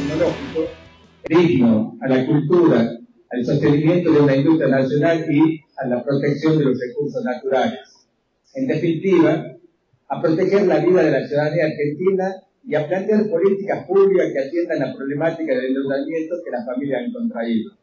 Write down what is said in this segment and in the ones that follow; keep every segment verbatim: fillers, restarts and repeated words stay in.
tecnológico digno a la cultura, al sostenimiento de una industria nacional y a la protección de los recursos naturales. En definitiva, a proteger la vida de la ciudadanía argentina y a plantear políticas públicas que atiendan la problemática del endeudamiento que las familias han contraído.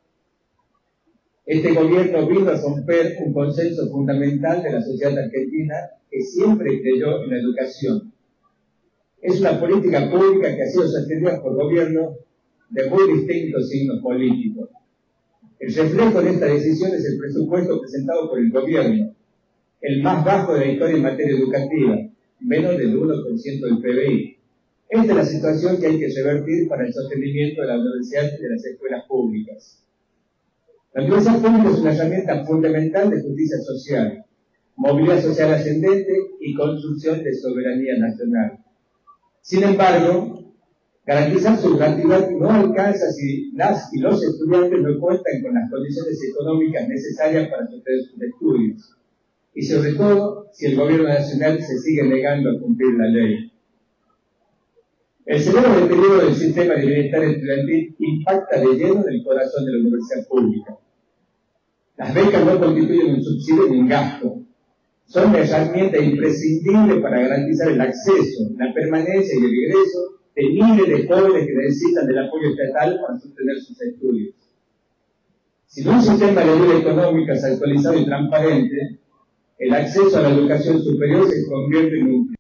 Este gobierno vino a romper un consenso fundamental de la sociedad argentina que siempre creyó en la educación. Es una política pública que ha sido sostenida por gobiernos de muy distintos signos políticos. El reflejo de esta decisión es el presupuesto presentado por el gobierno, el más bajo de la historia en materia educativa, menos del uno por ciento del P B I. Esta es la situación que hay que revertir para el sostenimiento de la universidad y de las escuelas públicas. La universidad pública es una herramienta fundamental de justicia social, movilidad social ascendente y construcción de soberanía nacional. Sin embargo, garantizar su gratuidad no alcanza si las y los estudiantes no cuentan con las condiciones económicas necesarias para sostener sus estudios. Y sobre todo, si el gobierno nacional se sigue negando a cumplir la ley. El severo deterioro del sistema de bienestar estudiantil impacta de lleno en el corazón de la universidad pública. Las becas no constituyen un subsidio ni un gasto. Son una herramienta imprescindible para garantizar el acceso, la permanencia y el ingreso de miles de jóvenes que necesitan del apoyo estatal para sostener sus estudios. Sin un sistema de ayuda económica actualizado y transparente, el acceso a la educación superior se convierte en un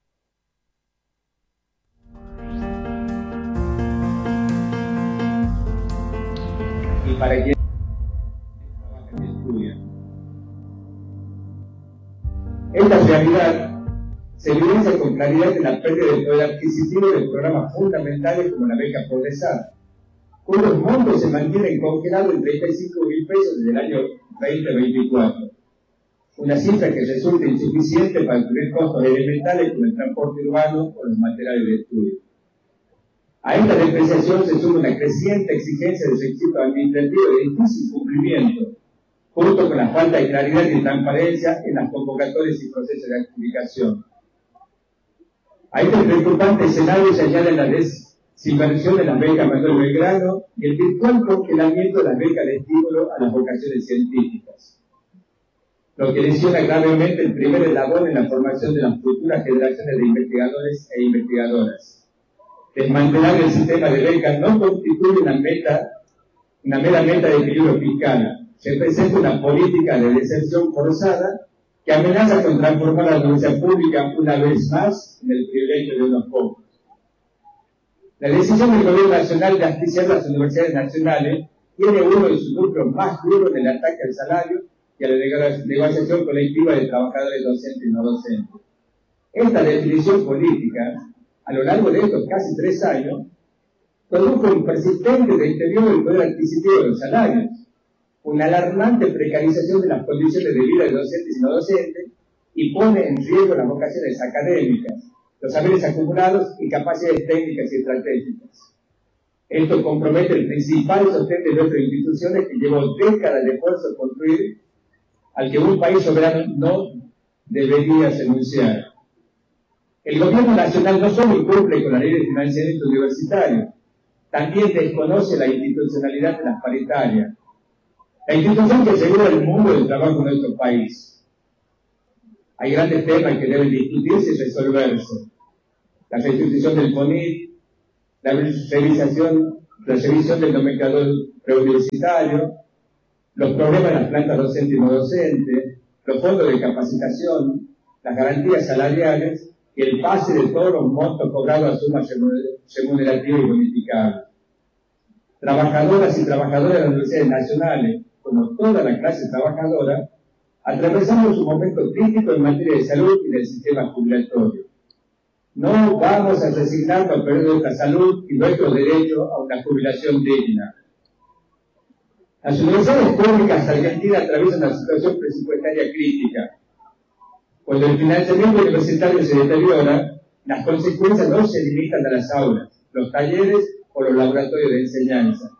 y para quienes trabajan y estudian. Esta realidad se evidencia con claridad en la pérdida del poder adquisitivo de programas fundamentales como la beca Progresar, cuyos montos se mantienen congelados en treinta y cinco mil pesos desde el año veinte veinticuatro. Una cifra que resulta insuficiente para cubrir costos elementales como el transporte urbano o los materiales de estudio. A esta depreciación se suma una creciente exigencia de requisitos administrativos de difícil cumplimiento, junto con la falta de claridad y transparencia en las convocatorias y procesos de adjudicación. A este preocupante escenario se añade la desinversión de las becas Manuel Belgrano y el virtual congelamiento de las becas de estímulo a las vocaciones científicas, lo que lesiona gravemente el primer eslabón en la formación de las futuras generaciones de investigadores e investigadoras. Desmantelar el sistema de becas no constituye una meta, una mera meta de equilibrio fiscal, representa una política de deserción forzada que amenaza con transformar a la universidad pública una vez más en el privilegio de unos pocos. La decisión del gobierno nacional de asfixiar las universidades nacionales tiene uno de sus núcleos más duros en el ataque al salario y a la negociación colectiva de trabajadores docentes y no docentes. Esta definición política, a lo largo de estos casi tres años, produjo un persistente deterioro del poder adquisitivo de los salarios, una alarmante precarización de las condiciones de vida de docentes y no docentes, y pone en riesgo las vocaciones académicas, los saberes acumulados y capacidades técnicas y estratégicas. Esto compromete el principal sostén de nuestras instituciones que llevó décadas de esfuerzo construir, al que un país soberano no debería renunciar. El gobierno nacional no solo incumple con la ley de financiamiento universitario, también desconoce la institucionalidad de las paritarias, la institución que asegura el mundo del trabajo en nuestro país. Hay grandes temas que deben discutirse y resolverse. La restitución del CONIT, la revisación, la revisión del nomenclador preuniversitario, los problemas de las plantas docentes y no docentes, los fondos de capacitación, las garantías salariales y el pase de todos los montos cobrados a sumas remunerativas y bonificables. Trabajadoras y trabajadores de las universidades nacionales, como toda la clase trabajadora, atravesamos un momento crítico en materia de salud y del sistema jubilatorio. No vamos a resignarnos a perder nuestra salud y nuestro derecho a una jubilación digna. Las universidades públicas argentinas atraviesan una situación presupuestaria crítica. Cuando el financiamiento universitario se deteriora, las consecuencias no se limitan a las aulas, los talleres o los laboratorios de enseñanza.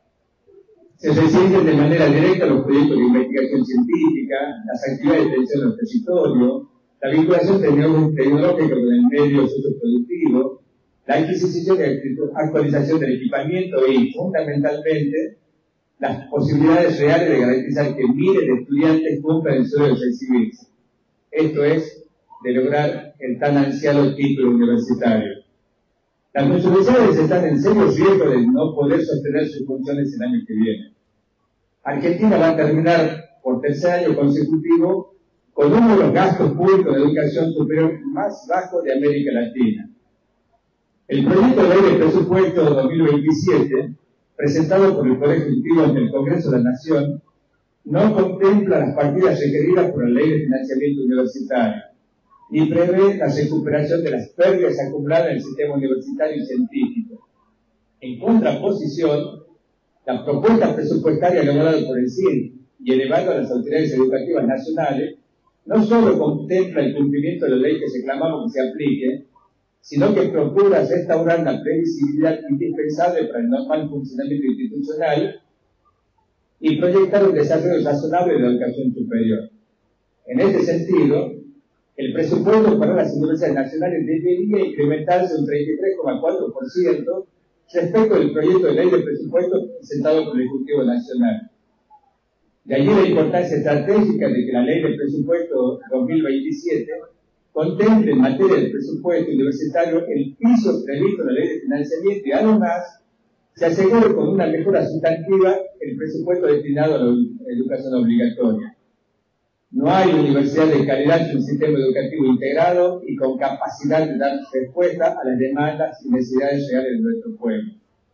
Se resienten de manera directa los proyectos de investigación científica, las actividades de extensión del territorio, la vinculación tecnológica con el medio socioproductivo, la adquisición y actualización del equipamiento y, fundamentalmente, las posibilidades reales de garantizar que miles de estudiantes cumplan el sueño de recibirse. Esto es, de lograr el tan ansiado título universitario. Las universidades están en serio riesgo de no poder sostener sus funciones el año que viene. Argentina va a terminar por tercer año consecutivo con uno de los gastos públicos de educación superior más bajos de América Latina. El proyecto de ley de presupuesto de dos mil veintisiete, presentado por el Poder Ejecutivo ante el Congreso de la Nación, no contempla las partidas requeridas por la Ley de Financiamiento Universitario, ni prevé la recuperación de las pérdidas acumuladas en el sistema universitario y científico. En contraposición, la propuesta presupuestaria elaborada por el C I E y elevada a las autoridades educativas nacionales no solo contempla el cumplimiento de la ley que reclamamos que se aplique, sino que procura restaurar la previsibilidad indispensable para el normal funcionamiento institucional y proyectar un desarrollo razonable de la educación superior. En este sentido, el presupuesto para las universidades nacionales debería incrementarse un treinta y tres coma cuatro por ciento respecto del proyecto de ley de presupuesto presentado por el Ejecutivo Nacional. De allí la importancia estratégica de que la ley de presupuesto dos mil veintisiete contemple en materia de presupuesto universitario el piso previsto en la ley de financiamiento y además se asegure con una mejora sustantiva el presupuesto destinado a la educación obligatoria. No hay universidad de calidad sin un sistema educativo integrado y con capacidad de dar respuesta a las demandas y necesidades reales de nuestro pueblo.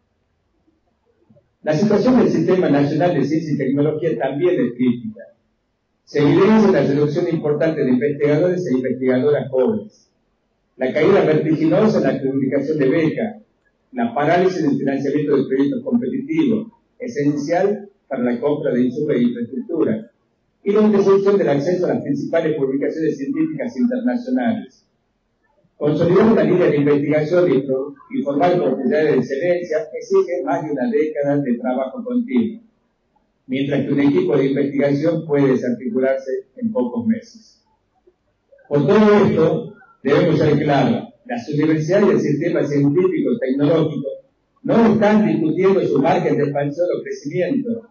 La situación del Sistema Nacional de Ciencia y Tecnología también es crítica. Se evidencia una reducción importante de investigadores e investigadoras jóvenes, la caída vertiginosa en la adjudicación de becas, la parálisis del financiamiento de proyectos competitivos, esencial para la compra de insumos e infraestructura, y la interrupción del acceso a las principales publicaciones científicas internacionales. Consolidar una línea de investigación y formar profesionales de excelencia exige más de una década de trabajo continuo, mientras que un equipo de investigación puede desarticularse en pocos meses. Por todo esto, debemos ser claros, las universidades y el sistema científico y tecnológico no están discutiendo su margen de expansión o crecimiento,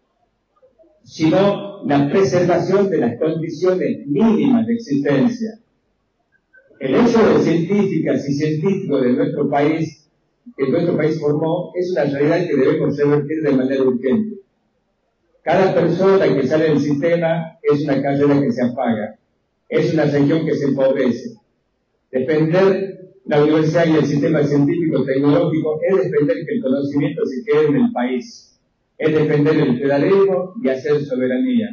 sino la preservación de las condiciones mínimas de existencia. El hecho de científicas y científicos de nuestro país, que nuestro país formó, es una realidad que debemos revertir de manera urgente. Cada persona que sale del sistema es una carrera que se apaga, es una región que se empobrece. Defender la universidad y el sistema científico-tecnológico es defender que el conocimiento se quede en el país, es defender el federalismo y hacer soberanía.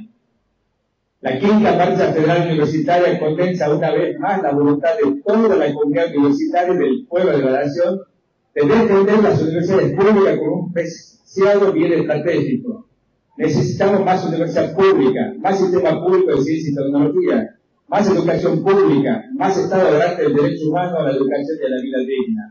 La quinta marcha federal universitaria condensa una vez más la voluntad de toda la comunidad universitaria y del pueblo de la nación de defender las universidades públicas como un preciado bien estratégico. Necesitamos más universidad pública, más sistema público de ciencia y tecnología, más educación pública, más Estado garante del derecho humano a la educación y a la vida digna.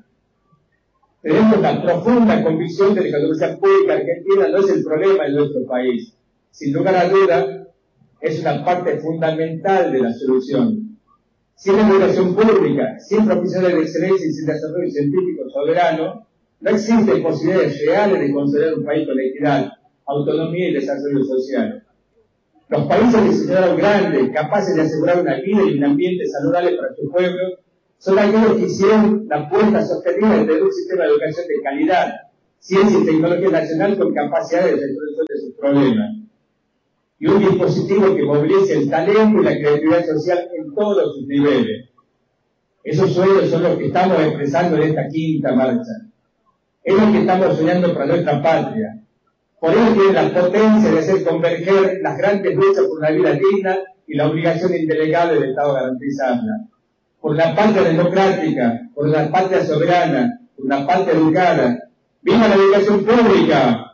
Tenemos la profunda convicción de que la universidad pública argentina no es el problema de nuestro país. Sin lugar a duda, es una parte fundamental de la solución. Sin educación pública, sin profesionales de excelencia y sin desarrollo científico soberano, no existen posibilidades reales de consolidar un país con equidad, autonomía y desarrollo social. Los países que se consideraron grandes, capaces de asegurar una vida y un ambiente saludable para su pueblo, son aquellos que hicieron la apuesta sostenida de un sistema de educación de calidad, ciencia y tecnología nacional con capacidad de resolución de sus problemas, y un dispositivo que movilice el talento y la creatividad social en todos sus niveles. Esos sueños son los que estamos expresando en esta quinta marcha. Es lo que estamos soñando para nuestra patria. Por ello tiene la potencia de hacer converger las grandes luchas por una vida digna y la obligación indelegable del Estado garantizarla. Por la patria democrática, por la patria soberana, por una patria educada. ¡Viva la educación pública!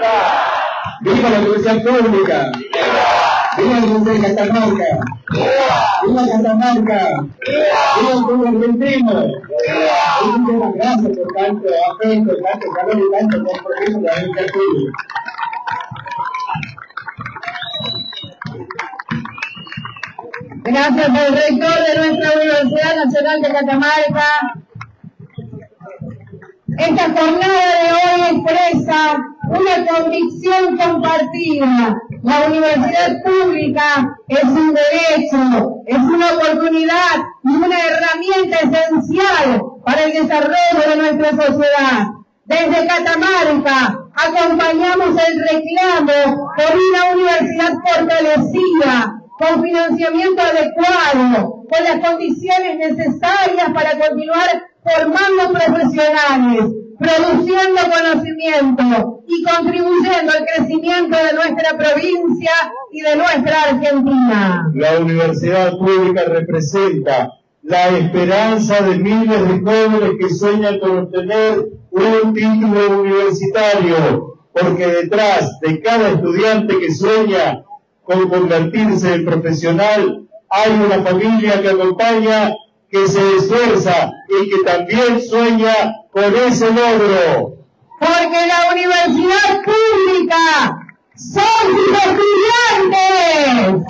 ¡Viva la educación pública! ¡Viva la Universidad de Catamarca! ¡Viva Catamarca! ¡Viva el pueblo argentino! Muchas gracias por tanto afecto, tanto calor y tanto compromiso de la educación. Gracias al rector de nuestra Universidad Nacional de Catamarca. Esta jornada de hoy expresa una convicción compartida. La universidad pública es un derecho, es una oportunidad y una herramienta esencial para el desarrollo de nuestra sociedad. Desde Catamarca acompañamos el reclamo por una universidad fortalecida, con financiamiento adecuado, con las condiciones necesarias para continuar formando profesionales, produciendo conocimiento y contribuyendo al crecimiento de nuestra provincia y de nuestra Argentina. La universidad pública representa la esperanza de miles de jóvenes que sueñan con obtener un título universitario, porque detrás de cada estudiante que sueña con convertirse en profesional hay una familia que acompaña, que se esfuerza y que también sueña con ese logro. Porque la universidad pública son sus estudiantes.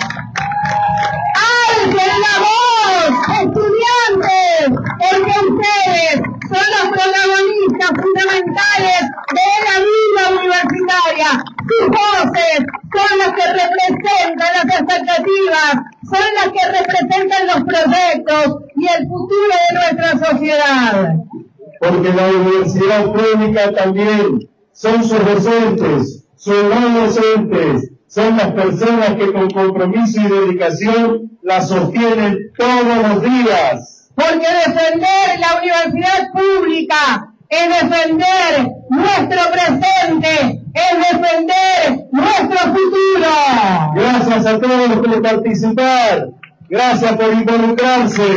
¡Alcen la voz, estudiantes! Porque ustedes son los protagonistas fundamentales de la vida universitaria. Sus voces son las que representan las expectativas, son las que representan los proyectos y el futuro de nuestra sociedad. Porque la universidad pública también son sus docentes, sus no docentes, son las personas que con compromiso y dedicación la sostienen todos los días. Porque defender la universidad pública es defender nuestro presente, es defender nuestro futuro. Gracias a todos por participar, gracias por involucrarse.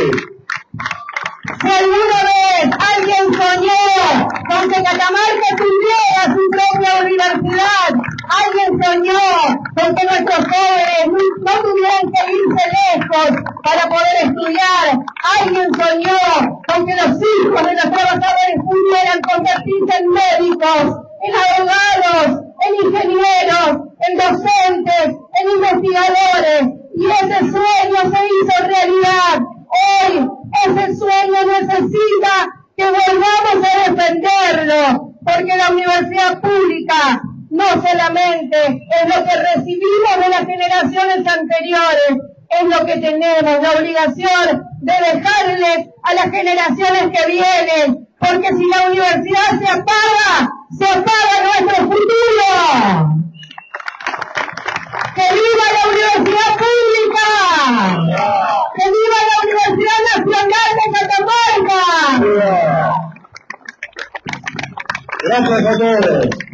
Si alguna vez alguien soñó con que Catamarca tuviera su propia universidad, alguien soñó con que nuestros jóvenes no tuvieran que irse lejos para poder estudiar, alguien soñó con que los hijos de los trabajadores pudieran convertirse en médicos, en abogados, en ingenieros, en docentes, en investigadores, y ese sueño se hizo realidad. Hoy ese sueño necesita que volvamos a defenderlo, porque la universidad pública no solamente es lo que recibimos de las generaciones anteriores, es lo que tenemos la obligación de dejarles a las generaciones que vienen, porque si la universidad se apaga, se apaga nuestro futuro. ¡Que viva la universidad pública! ¡Que viva la Universidad Nacional de Catamarca! Gracias a todos.